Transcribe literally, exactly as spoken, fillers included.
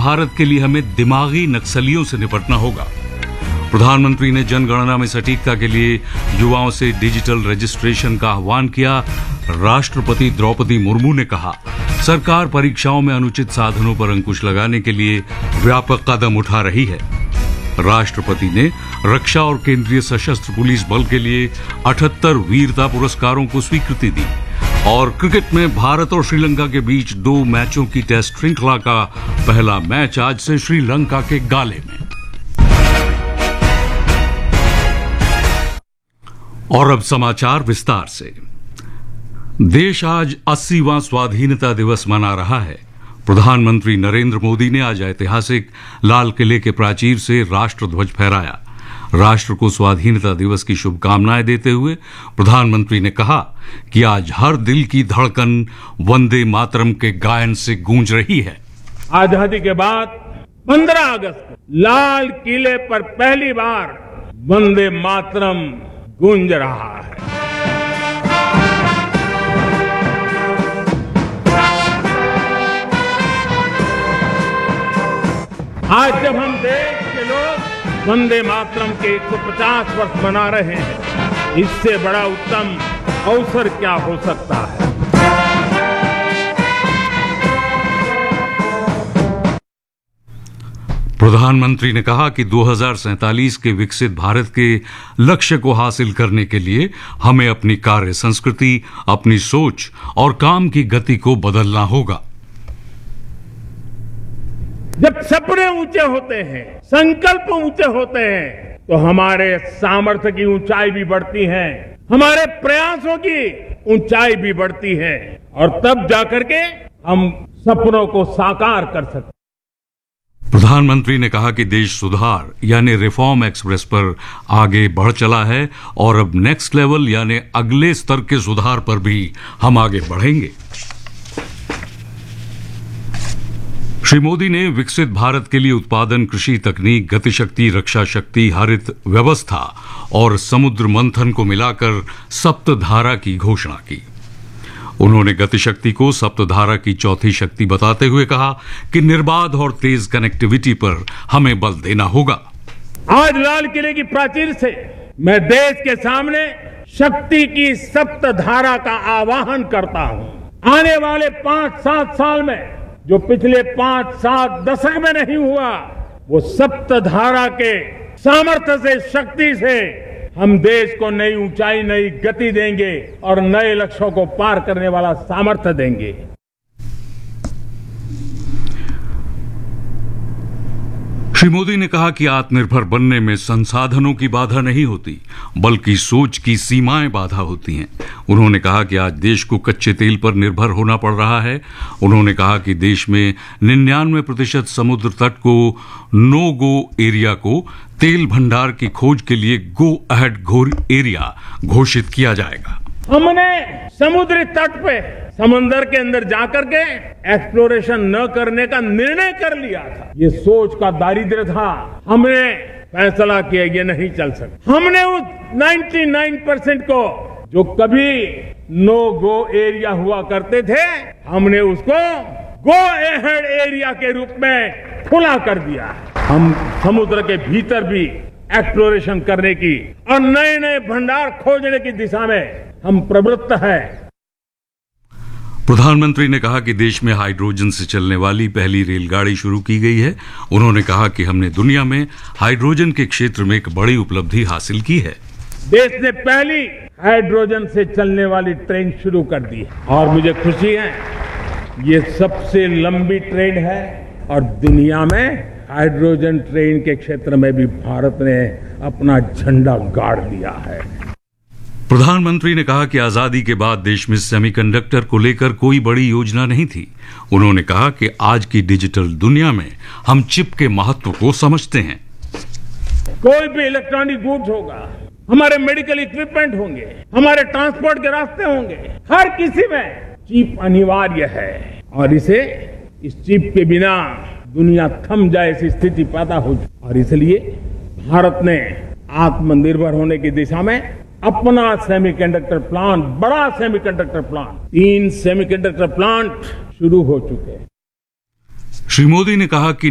भारत के लिए हमें दिमागी नक्सलियों से निपटना होगा। प्रधानमंत्री ने जनगणना में सटीकता के लिए युवाओं से डिजिटल रजिस्ट्रेशन का आह्वान किया। राष्ट्रपति द्रौपदी मुर्मू ने कहा, सरकार परीक्षाओं में अनुचित साधनों पर अंकुश लगाने के लिए व्यापक कदम उठा रही है। राष्ट्रपति ने रक्षा और केंद्रीय सशस्त्र पुलिस बल के लिए अठहत्तर वीरता पुरस्कारों को स्वीकृति दी। और क्रिकेट में भारत और श्रीलंका के बीच दो मैचों की टेस्ट श्रृंखला का पहला मैच आज से श्रीलंका के गाले में। और अब समाचार विस्तार से। देश आज अस्सीवां स्वाधीनता दिवस मना रहा है। प्रधानमंत्री नरेंद्र मोदी ने आज ऐतिहासिक लाल किले के प्राचीर से राष्ट्रध्वज फहराया। राष्ट्र को स्वाधीनता दिवस की शुभकामनाएं देते हुए प्रधानमंत्री ने कहा कि आज हर दिल की धड़कन वंदे मातरम के गायन से गूंज रही है। आजादी के बाद पंद्रह अगस्त को लाल किले पर पहली बार वंदे मातरम गूंज रहा है। आज जब हम देश के लोग वंदे मातरम के एक सौ पचास वर्ष मना रहे हैं, इससे बड़ा उत्तम अवसर क्या हो सकता है। प्रधानमंत्री ने कहा कि दो हज़ार सैंतालीस के विकसित भारत के लक्ष्य को हासिल करने के लिए हमें अपनी कार्य संस्कृति, अपनी सोच और काम की गति को बदलना होगा। जब सपने ऊंचे होते हैं, संकल्प ऊंचे होते हैं, तो हमारे सामर्थ्य की ऊंचाई भी बढ़ती है, हमारे प्रयासों की ऊंचाई भी बढ़ती है और तब जाकर के हम सपनों को साकार कर सकते हैं। प्रधानमंत्री ने कहा कि देश सुधार यानी रिफॉर्म एक्सप्रेस पर आगे बढ़ चला है और अब नेक्स्ट लेवल यानी अगले स्तर के सुधार पर भी हम आगे बढ़ेंगे। श्री मोदी ने विकसित भारत के लिए उत्पादन, कृषि तकनीक, गतिशक्ति, रक्षा शक्ति, हरित व्यवस्था और समुद्र मंथन को मिलाकर सप्तधारा की घोषणा की। उन्होंने गतिशक्ति को सप्तधारा की चौथी शक्ति बताते हुए कहा कि निर्बाध और तेज कनेक्टिविटी पर हमें बल देना होगा। आज लाल किले की प्राचीर से मैं देश के सामने शक्ति की सप्तधारा का आह्वान करता हूं। आने वाले पांच सात साल में जो पिछले पांच सात दशक में नहीं हुआ, वो सप्तधारा के सामर्थ्य से, शक्ति से हम देश को नई ऊंचाई, नई गति देंगे और नए लक्ष्यों को पार करने वाला सामर्थ्य देंगे। श्री मोदी ने कहा कि आत्मनिर्भर बनने में संसाधनों की बाधा नहीं होती, बल्कि सोच की सीमाएं बाधा होती हैं। उन्होंने कहा कि आज देश को कच्चे तेल पर निर्भर होना पड़ रहा है। उन्होंने कहा कि देश में निन्यानवे प्रतिशत समुद्र तट को नो गो एरिया को तेल भंडार की खोज के लिए गो अहेड एरिया घोषित किया जाएगा। हमने समुद्री तट पे समंदर के अंदर जाकर के एक्सप्लोरेशन न करने का निर्णय कर लिया था। ये सोच का दारिद्र्य था। हमने फैसला किया ये नहीं चल सकता। हमने उस निन्यानवे परसेंट को जो कभी नो गो एरिया हुआ करते थे, हमने उसको गो अहेड एरिया के रूप में खुला कर दिया। हम समुद्र के भीतर भी एक्सप्लोरेशन करने की और नए नए भंडार खोजने की दिशा में हम प्रवृत्त हैं। प्रधानमंत्री ने कहा कि देश में हाइड्रोजन से चलने वाली पहली रेलगाड़ी शुरू की गई है। उन्होंने कहा कि हमने दुनिया में हाइड्रोजन के क्षेत्र में एक बड़ी उपलब्धि हासिल की है। देश ने पहली हाइड्रोजन से चलने वाली ट्रेन शुरू कर दी है और मुझे खुशी है, ये सबसे लंबी ट्रेन है और दुनिया में हाइड्रोजन ट्रेन के क्षेत्र में भी भारत ने अपना झंडा गाड़ दिया है। प्रधानमंत्री ने कहा कि आजादी के बाद देश में सेमीकंडक्टर को लेकर कोई बड़ी योजना नहीं थी। उन्होंने कहा कि आज की डिजिटल दुनिया में हम चिप के महत्व को समझते हैं। कोई भी इलेक्ट्रॉनिक गुड्स होगा, हमारे मेडिकल इक्विपमेंट होंगे, हमारे ट्रांसपोर्ट के रास्ते होंगे, हर किसी में चिप अनिवार्य है और इसे इस चिप के बिना दुनिया थम जाए ऐसी स्थिति पैदा हो जाए। और इसलिए भारत ने आत्मनिर्भर होने की दिशा में अपना सेमीकंडक्टर प्लांट, बड़ा सेमीकंडक्टर प्लांट, तीन सेमीकंडक्टर प्लांट शुरू हो चुके हैं। श्री मोदी ने कहा कि